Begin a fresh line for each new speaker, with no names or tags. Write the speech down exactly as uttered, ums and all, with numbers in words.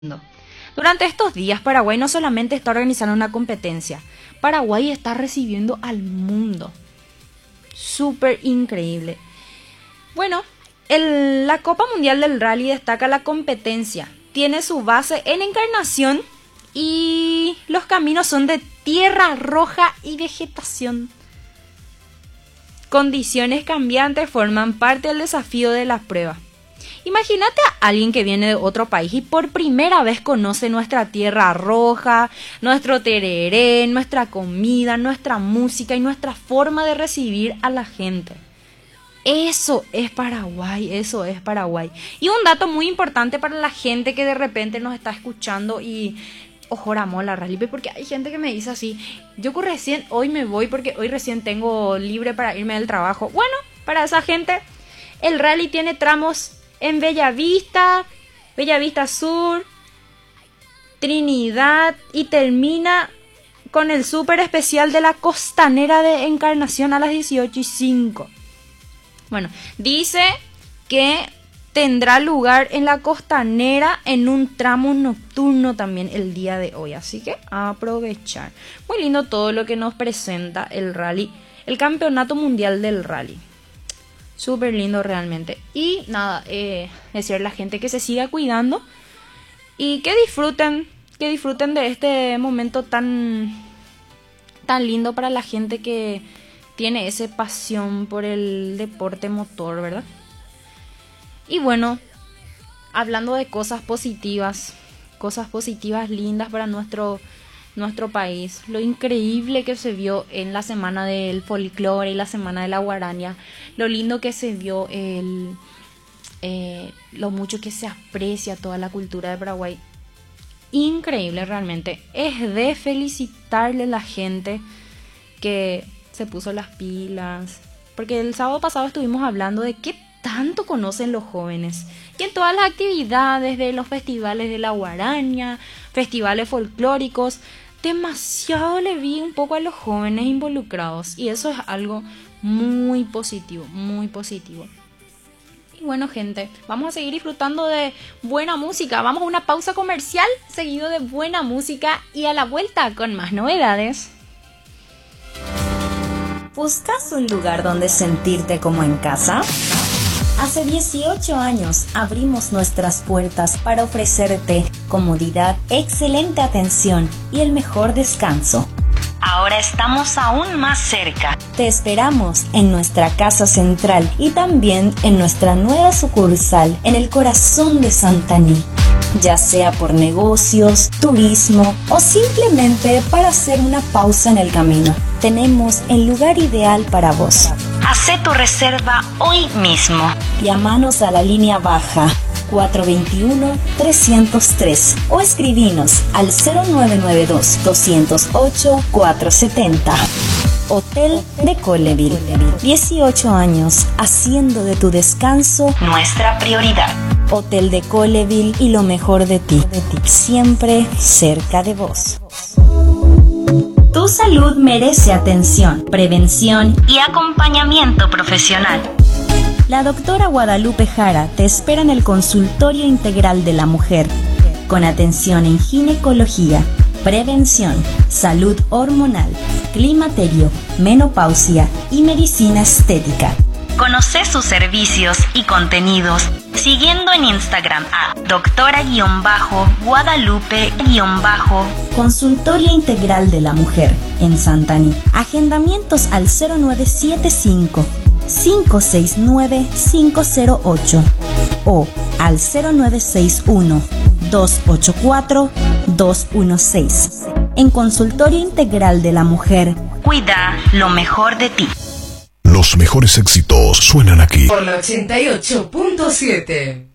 Durante estos días, Paraguay no solamente está organizando una competencia, Paraguay está recibiendo al mundo. Súper increíble. Bueno, el, la Copa Mundial del Rally destaca la competencia. Tiene su base en Encarnación y los caminos son de tierra roja y vegetación. Condiciones cambiantes forman parte del desafío de la prueba. Imagínate a alguien que viene de otro país y por primera vez conoce nuestra tierra roja, nuestro tereré, nuestra comida, nuestra música y nuestra forma de recibir a la gente. Eso es Paraguay, eso es Paraguay. Y un dato muy importante para la gente que de repente nos está escuchando y ojo, amo la rally, porque hay gente que me dice así, yo recién hoy me voy porque hoy recién tengo libre para irme del trabajo. Bueno, para esa gente, el rally tiene tramos en Bellavista, Bellavista Sur, Trinidad y termina con el súper especial de la Costanera de Encarnación a las dieciocho y cinco. Bueno, dice que tendrá lugar en la Costanera en un tramo nocturno también el día de hoy. Así que a aprovechar. Muy lindo todo lo que nos presenta el rally, el Campeonato Mundial del Rally. Súper lindo realmente. Y nada, eh, decirle a la gente que se siga cuidando y que disfruten, que disfruten de este momento tan, tan lindo para la gente que tiene esa pasión por el deporte motor, ¿verdad? Y bueno, hablando de cosas positivas, cosas positivas lindas para nuestro, nuestro país, lo increíble que se vio en la semana del folclore y la semana de la guaraña, lo lindo que se vio, el, eh, lo mucho que se aprecia toda la cultura de Paraguay. Increíble realmente, es de felicitarle a la gente que se puso las pilas, porque el sábado pasado estuvimos hablando de qué tanto conocen los jóvenes y en todas las actividades de los festivales de la guaraña, festivales folclóricos, demasiado le vi un poco a los jóvenes involucrados y eso es algo muy positivo, muy positivo. Y bueno, gente, vamos a seguir disfrutando de buena música. Vamos a una pausa comercial seguido de buena música y a la vuelta con más novedades.
¿Buscas un lugar donde sentirte como en casa? Hace dieciocho años abrimos nuestras puertas para ofrecerte comodidad, excelente atención y el mejor descanso. Ahora estamos aún más cerca. Te esperamos en nuestra casa central y también en nuestra nueva sucursal en el corazón de Santaní. Ya sea por negocios, turismo o simplemente para hacer una pausa en el camino, tenemos el lugar ideal para vos. Hacé tu reserva hoy mismo. Llámanos a la línea baja cuatro dos uno, tres cero tres o escribinos al cero nueve nueve dos, dos cero ocho, cuatro siete cero. Hotel de Colleville. dieciocho años haciendo de tu descanso nuestra prioridad. Hotel de Colleville y lo mejor de ti, siempre cerca de vos. Tu salud merece atención, prevención y acompañamiento profesional. La doctora Guadalupe Jara te espera en el Consultorio Integral de la Mujer, con atención en ginecología, prevención, salud hormonal, climaterio, menopausia y medicina estética. Conoce sus servicios y contenidos siguiendo en Instagram a doctora-guadalupe-consultorio integral de la mujer en Santaní. Agendamientos al cero nueve siete cinco, cinco seis nueve, cinco cero ocho o al cero nueve seis uno, dos ocho cuatro, dos uno seis. En Consultorio Integral de la Mujer, cuida lo mejor de ti.
Los mejores éxitos suenan aquí.
Por la ochenta y ocho punto siete.